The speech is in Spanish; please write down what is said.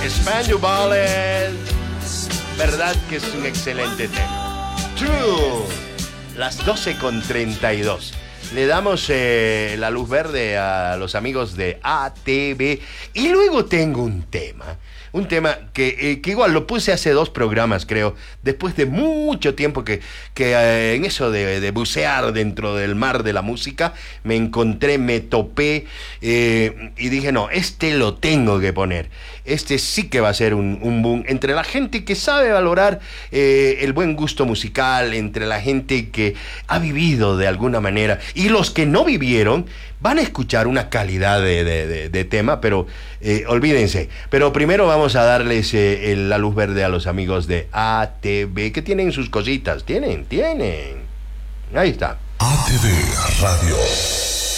Spandau Ballet. Verdad que es un excelente tema. True. Las 12:32. Le damos la luz verde a los amigos de ATV. Y luego tengo un tema que igual lo puse hace 2 programas, creo, después de mucho tiempo que en eso de bucear dentro del mar de la música, me encontré, me topé y dije, no, este lo tengo que poner. Este sí que va a ser un boom entre la gente que sabe valorar el buen gusto musical, entre la gente que ha vivido de alguna manera, y los que no vivieron van a escuchar una calidad de tema, pero olvídense. Pero primero vamos a darles la luz verde a los amigos de ATV, que tienen sus cositas. Tienen. Ahí está. ATV Radio.